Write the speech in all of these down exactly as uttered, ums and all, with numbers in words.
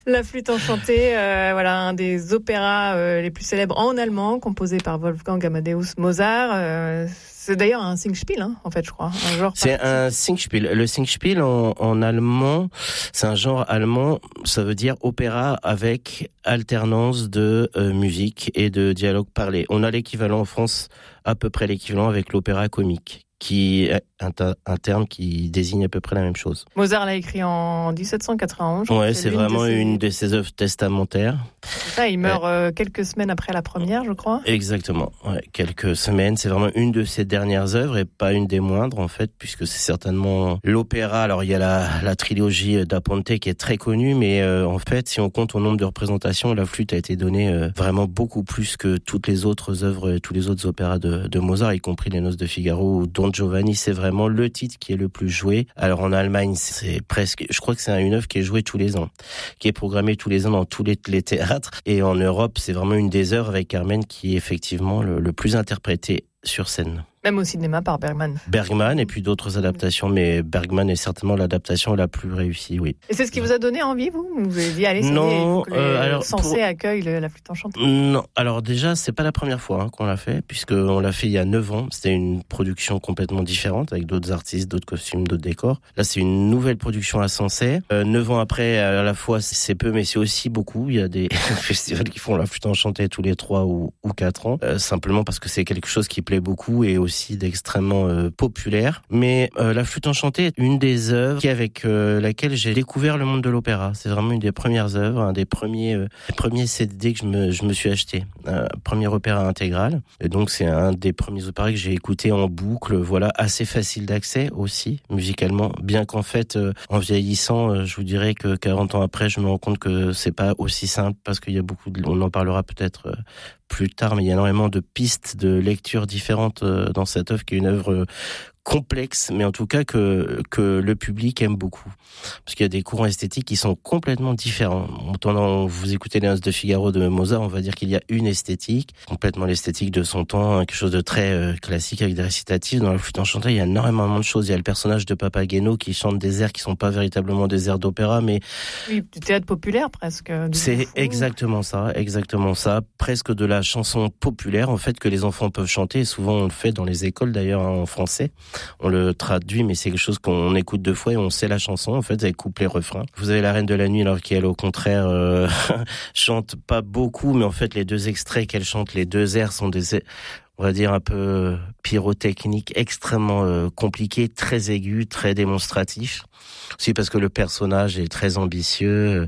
La flûte enchantée, euh, voilà, un des opéras euh, les plus célèbres en allemand, composé par Wolfgang Amadeus Mozart. Euh, c'est d'ailleurs un Singspiel, hein, en fait, je crois. Un genre c'est un Singspiel. Le Singspiel en, en allemand, c'est un genre allemand, ça veut dire opéra avec alternance de euh, musique et de dialogue parlé. On a l'équivalent en France, à peu près l'équivalent avec l'opéra comique, qui est un, un terme qui désigne à peu près la même chose. Mozart l'a écrit en dix-sept cent quatre-vingt-onze. Ouais, c'est, c'est vraiment de ses... une de ses œuvres testamentaires. C'est ça, il meurt euh, euh, quelques semaines après la première, je crois. Exactement, ouais, quelques semaines. C'est vraiment une de ses dernières œuvres et pas une des moindres, en fait, puisque c'est certainement l'opéra. Alors, il y a la, la trilogie Da Ponte qui est très connue, mais euh, en fait, si on compte au nombre de représentations, la flûte a été donnée euh, vraiment beaucoup plus que toutes les autres œuvres, tous les autres opéras de, de Mozart, y compris Les Noces de Figaro ou Don Giovanni. C'est vraiment le titre qui est le plus joué. Alors en Allemagne, c'est presque, je crois que c'est une œuvre qui est jouée tous les ans, qui est programmée tous les ans dans tous les, les théâtres. Et en Europe, c'est vraiment une des œuvres avec Carmen qui est effectivement le, le plus interprété sur scène. Même au cinéma par Bergman. Bergman et puis d'autres adaptations, mais Bergman est certainement l'adaptation la plus réussie, oui. Et c'est ce qui vous a donné envie, vous Vous avez dit, allez, c'est non, les, euh, alors Sensé pour... accueille le, la flûte enchantée. Non, alors déjà, c'est pas la première fois hein, qu'on l'a fait, puisqu'on l'a fait il y a neuf ans. C'était une production complètement différente, avec d'autres artistes, d'autres costumes, d'autres décors. Là, c'est une nouvelle production à Sensé. Euh, neuf ans après, à la fois, c'est peu, mais c'est aussi beaucoup. Il y a des festivals qui font la flûte enchantée tous les trois ou, ou quatre ans, euh, simplement parce que c'est quelque chose qui plaît beaucoup et aussi d'extrêmement Euh, populaire, mais euh, la flûte enchantée est une des œuvres qui, avec euh, laquelle j'ai découvert le monde de l'opéra. C'est vraiment une des premières œuvres, un des premiers, euh, premiers C D que je me, je me suis acheté, euh, premier opéra intégral. Et donc c'est un des premiers opéras que j'ai écouté en boucle. Voilà, assez facile d'accès aussi musicalement, bien qu'en fait euh, en vieillissant, euh, je vous dirais que quarante ans après, je me rends compte que c'est pas aussi simple parce qu'il y a beaucoup, de, on en parlera peut-être. Euh, plus tard, mais il y a énormément de pistes de lecture différentes dans cette œuvre qui est une œuvre complexe, mais en tout cas que que le public aime beaucoup, parce qu'il y a des courants esthétiques qui sont complètement différents. Quand vous écoutez Les Noces de Figaro de Mozart, on va dire qu'il y a une esthétique, complètement l'esthétique de son temps, quelque chose de très euh, classique avec des récitatifs. Dans la flûte enchantée, il y a énormément de choses. Il y a le personnage de Papageno qui chante des airs qui sont pas véritablement des airs d'opéra, mais oui, du théâtre populaire presque. C'est exactement ça, exactement ça, presque de la chanson populaire en fait que les enfants peuvent chanter. Et souvent on le fait dans les écoles d'ailleurs hein, en français. On le traduit, mais c'est quelque chose qu'on écoute deux fois et on sait la chanson, en fait, avec couplet, refrain. Vous avez La Reine de la Nuit, alors qu'elle, au contraire, euh, chante pas beaucoup, mais en fait, les deux extraits qu'elle chante, les deux airs sont des, on va dire, un peu pyrotechniques, extrêmement euh, compliqués, très aigus, très démonstratifs. Aussi parce que le personnage est très ambitieux,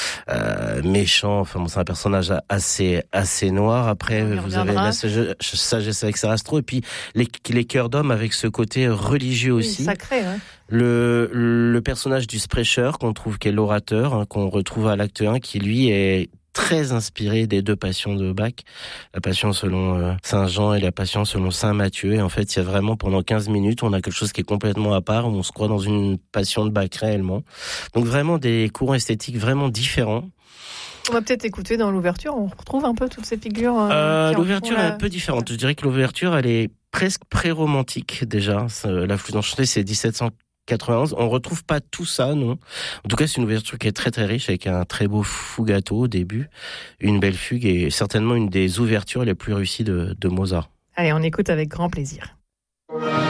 euh, méchant. Enfin bon, c'est un personnage assez assez noir. Après, vous avez la sagesse avec Sarastro, et puis les les chœurs d'hommes avec ce côté religieux aussi. Oui, sacré, ouais. Le le personnage du Sprecher qu'on trouve qui est l'orateur, hein, qu'on retrouve à l'acte un, qui lui est très inspiré des deux passions de Bach, la passion selon euh, Saint Jean et la passion selon Saint Matthieu. Et en fait, il y a vraiment pendant quinze minutes, on a quelque chose qui est complètement à part, où on se croit dans une passion de Bach réellement. Donc vraiment des courants esthétiques vraiment différents. On va peut-être écouter dans l'ouverture, on retrouve un peu toutes ces figures. Euh, euh, l'ouverture la... est un peu différente. Je dirais que l'ouverture, elle est presque pré-romantique déjà. La flûte enchantée, c'est dix-sept cent quatre-vingt-onze. On retrouve pas tout ça, non. En tout cas, c'est une ouverture qui est très très riche avec un très beau fugato au début, une belle fugue et certainement une des ouvertures les plus réussies de, de Mozart. Allez, on écoute avec grand plaisir.